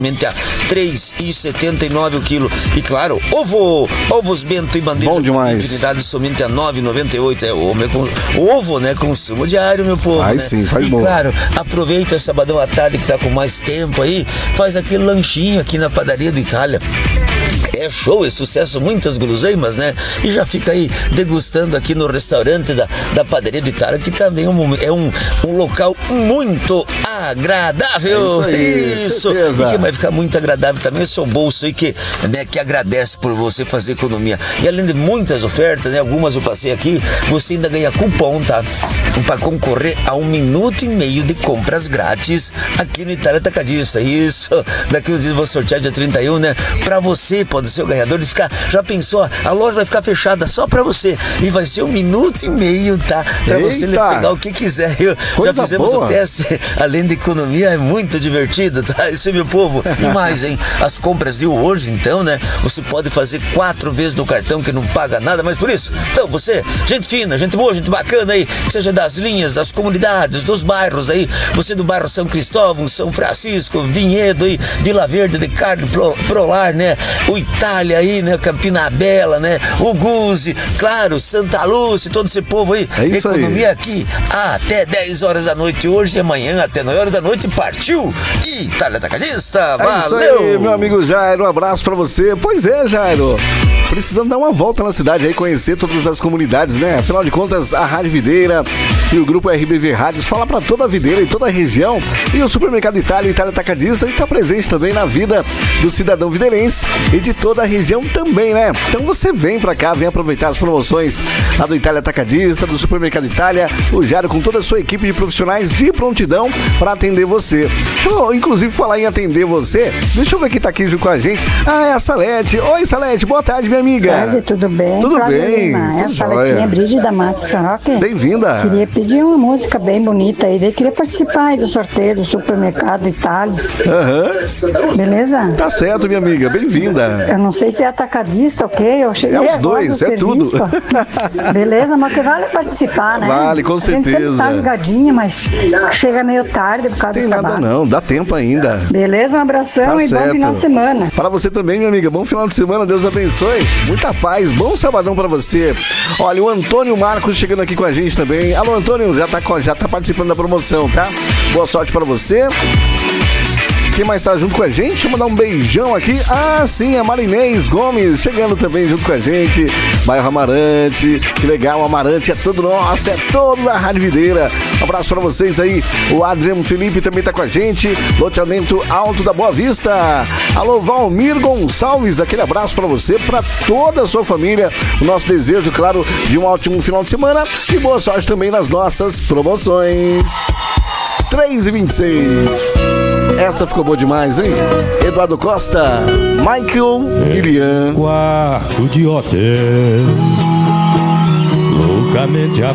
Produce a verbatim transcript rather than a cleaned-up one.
a três reais e setenta e nove centavos o quilo. E claro, ovo, ovos Bento e bandeja bom demais. de unidade somente a nove reais e noventa e oito centavos. É, o meu, ovo, né? Consumo diário, meu povo. Ai, né? sim, faz e bom. claro, aproveita sabadão à tarde que tá com mais tempo aí, faz aquele lanchinho aqui na padaria do Itália. É show, é sucesso, muitas guloseimas, né? E já fica aí degustando aqui no restaurante da, da Padaria do Itália, que também é um, é um, um local muito agradável. É isso aí, isso. certeza. E que vai ficar muito agradável também o seu bolso aí, que, né, que agradece por você fazer economia. E além de muitas ofertas, né? Algumas eu passei aqui, você ainda ganha cupom, tá? Para concorrer a um minuto e meio de compras grátis aqui no Itália Atacadista. Isso. Daqui uns dias eu vou sortear dia trinta e um, né? Pra você, pode ser o ganhador de ficar, já pensou, a loja vai ficar fechada só pra você e vai ser um minuto e meio, tá? Pra Eita. você pegar o que quiser. Eu, já fizemos boa. O teste, além de economia, é muito divertido, tá? Isso, meu povo. E mais, hein? As compras de hoje, então, né? Você pode fazer quatro vezes no cartão que não paga nada, mas por isso, então você, gente fina, gente boa, gente bacana aí, seja das linhas, das comunidades, dos bairros aí, você do bairro São Cristóvão, São Francisco, Vinhedo aí, Vila Verde, de Carne, Prolar, né? O Itália aí, né? Campina Bela, né? O Guzzi, claro, Santa Lúcia, todo esse povo aí. É isso economia aí. Aqui até dez horas da noite hoje e amanhã até nove horas da noite. Partiu! Itália Atacadista, valeu! É isso aí, meu amigo Jairo, um abraço pra você. Pois é, Jairo, precisando dar uma volta na cidade aí, conhecer todas as comunidades, né? Afinal de contas, a Rádio Videira e o grupo R B V Rádios fala pra toda a Videira e toda a região. E o Supermercado Itália e Itália Atacadista está presente também na vida do cidadão videirense e de toda a região também, né? Então você vem pra cá, vem aproveitar as promoções lá do Itália Atacadista, do Supermercado Itália, o Jairo com toda a sua equipe de profissionais de prontidão pra atender você. Deixa eu, inclusive, falar em atender você, deixa eu ver quem tá aqui junto com a gente. Ah, é a Salete. Oi, Salete, boa tarde, minha amiga. Boa tarde, tudo bem? Tudo Flávia bem, Lima. É a tudo Saletinha jóia. Brígida Massa Saroque. Bem-vinda. Queria pedir uma música bem bonita aí, daí queria participar aí do sorteio do Supermercado Itália. Aham. Beleza? Tá certo, minha amiga, bem-vinda. Eu não sei se é atacadista, ok? Eu cheguei É os agora dois, do é tudo. serviço. Beleza, mas que vale participar, né? Vale, com A gente sempre certeza. tá ligadinha, mas chega meio tarde por causa Tem do nada trabalho. não, dá tempo ainda. Beleza, um abração Tá e certo. bom final de semana. Para você também, minha amiga, bom final de semana, Deus abençoe. Muita paz, bom sabadão para você. Olha, o Antônio Marcos chegando aqui com a gente também. Alô, Antônio, já tá, já tá participando da promoção, tá? Boa sorte para você. Quem mais tá junto com a gente? Deixa eu mandar um beijão aqui. Ah, sim, a Marinês Gomes chegando também junto com a gente. Bairro Amarante, que legal, Amarante é todo nosso, é todo da Rádio Videira. Um abraço pra vocês aí. O Adriano Felipe também tá com a gente. Loteamento Alto da Boa Vista. Alô, Valmir Gonçalves, aquele abraço pra você, pra toda a sua família. O nosso desejo, claro, de um ótimo final de semana e boa sorte também nas nossas promoções. três e vinte e seis. Essa ficou boa demais, hein? Eduardo Costa, Michael e Lian. Quarto de hotel, loucamente